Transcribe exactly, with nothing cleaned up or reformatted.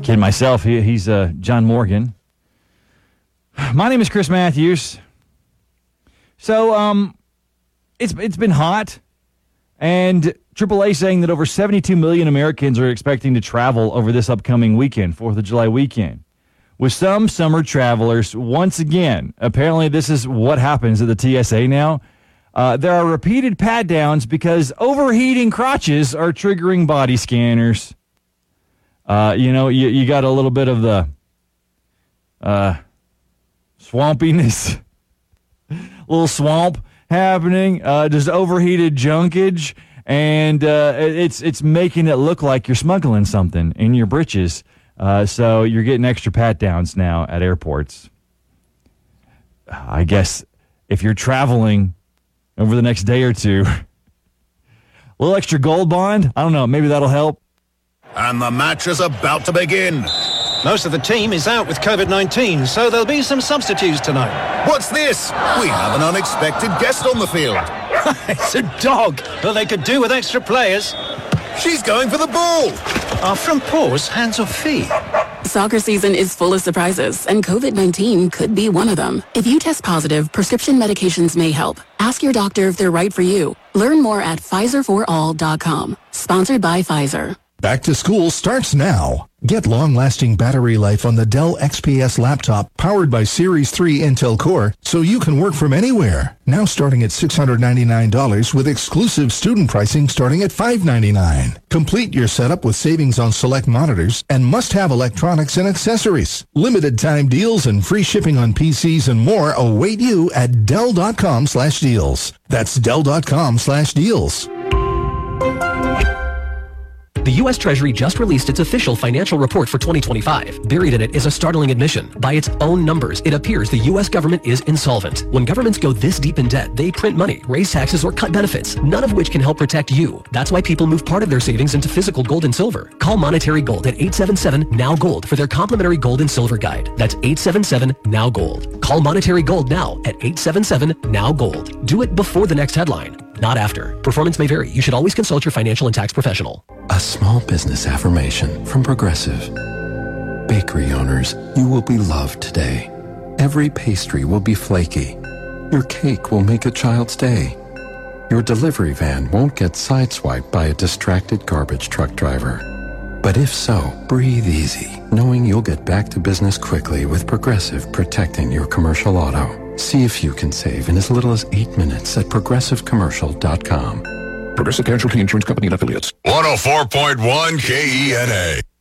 Kidding myself. He, he's uh, John Morgan. My name is Chris Matthews. So, um, it's it's been hot, and triple A saying that over seventy-two million Americans are expecting to travel over this upcoming weekend, fourth of July weekend. With some summer travelers, once again, apparently this is what happens at the T S A now. Uh, there are repeated pat-downs because overheating crotches are triggering body scanners. Uh, you know, you, you got a little bit of the uh, swampiness, little swamp happening, uh, just overheated junkage, and uh, it's it's making it look like you're smuggling something in your britches. Uh, so you're getting extra pat-downs now at airports. I guess if you're traveling over the next day or two, a little extra Gold Bond, I don't know, maybe that'll help. And the match is about to begin. Most of the team is out with covid nineteen, so there'll be some substitutes tonight. What's this? We have an unexpected guest on the field. It's a dog, but they could do with extra players. She's going for the ball. Are front paws hands or feet? Soccer season is full of surprises, and covid nineteen could be one of them. If you test positive, prescription medications may help. Ask your doctor if they're right for you. Learn more at Pfizer for all dot com. Sponsored by Pfizer. Back to school starts now. Get long-lasting battery life on the Dell X P S laptop powered by Series three Intel Core so you can work from anywhere. Now starting at six hundred ninety-nine dollars with exclusive student pricing starting at five hundred ninety-nine dollars. Complete your setup with savings on select monitors and must-have electronics and accessories. Limited time deals and free shipping on P Cs and more await you at Dell.com slash deals. That's Dell.com slash deals. The U S Treasury just released its official financial report for twenty twenty-five. Buried in it is a startling admission. By its own numbers, it appears the U S government is insolvent. When governments go this deep in debt, they print money, raise taxes, or cut benefits, none of which can help protect you. That's why people move part of their savings into physical gold and silver. Call Monetary Gold at eight seven seven, N O W Gold for their complimentary gold and silver guide. That's eight seven seven, N O W Gold. Call Monetary Gold now at eight seven seven, N O W Gold. Do it before the next headline, not after. Performance may vary. You should always consult your financial and tax professional. A small business affirmation from Progressive. Bakery owners, you will be loved today. Every pastry will be flaky. Your cake will make a child's day. Your delivery van won't get sideswiped by a distracted garbage truck driver. But if so, breathe easy, knowing you'll get back to business quickly with Progressive protecting your commercial auto. See if you can save in as little as eight minutes at progressive commercial dot com. Progressive Casualty Insurance Company and Affiliates. one oh four point one K E N A.